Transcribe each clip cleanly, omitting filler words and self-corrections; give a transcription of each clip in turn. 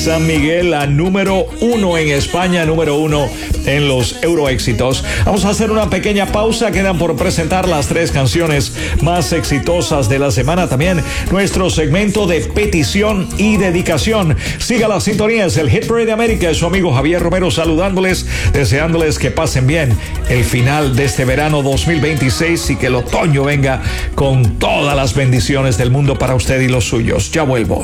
San Miguel, la número 1 en España, número 1 en los Euroéxitos. Vamos a hacer una pequeña pausa. Quedan por presentar las 3 canciones más exitosas de la semana. También nuestro segmento de petición y dedicación. Siga la sintonía, es el Hit Parade de América. Su amigo Javier Romero saludándoles, deseándoles que pasen bien el final de este verano 2026 y que el otoño venga con todas las bendiciones del mundo para usted y los suyos. Ya vuelvo.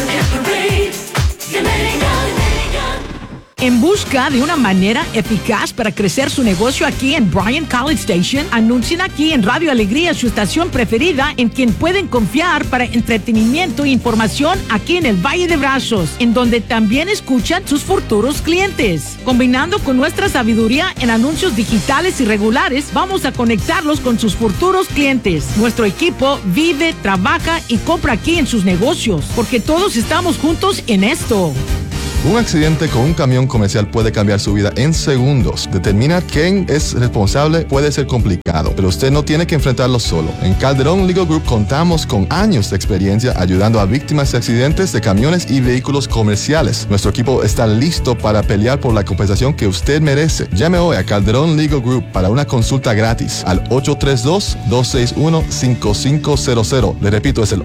En busca de una manera eficaz para crecer su negocio aquí en Bryan College Station, anuncien aquí en Radio Alegría su estación preferida en quien pueden confiar para entretenimiento e información aquí en el Valle de Brazos, en donde también escuchan sus futuros clientes. Combinando con nuestra sabiduría en anuncios digitales y regulares, vamos a conectarlos con sus futuros clientes. Nuestro equipo vive, trabaja y compra aquí en sus negocios, porque todos estamos juntos en esto. Un accidente con un camión comercial puede cambiar su vida en segundos. Determinar quién es responsable puede ser complicado, pero usted no tiene que enfrentarlo solo. En Calderón Legal Group contamos con años de experiencia ayudando a víctimas de accidentes de camiones y vehículos comerciales. Nuestro equipo está listo para pelear por la compensación que usted merece. Llame hoy a Calderón Legal Group para una consulta gratis al 832-261-5500. Le repito, es el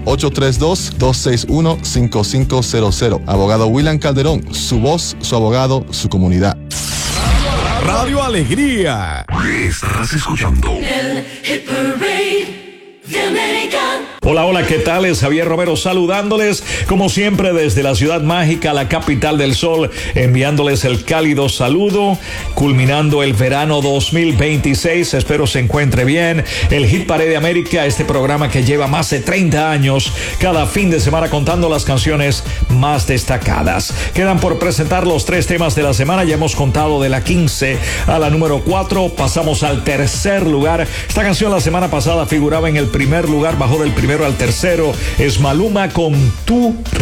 832-261-5500. Abogado William Calderón. Su voz, su abogado, su comunidad. Radio Alegría. Estás escuchando el Hit Parade de América. Hola, hola, ¿qué tal? Es Javier Romero saludándoles, como siempre, desde la ciudad mágica, la capital del sol, enviándoles el cálido saludo, culminando el verano 2026. Espero se encuentre bien. El Hit Parade de América, este programa que lleva más de 30 años, cada fin de semana contando las canciones más destacadas. Quedan por presentar los 3 temas de la semana. Ya hemos contado de la 15 a la número 4. Pasamos al tercer lugar. Esta canción la semana pasada figuraba en el primer lugar, bajó del primero al tercero. Es Maluma con Tu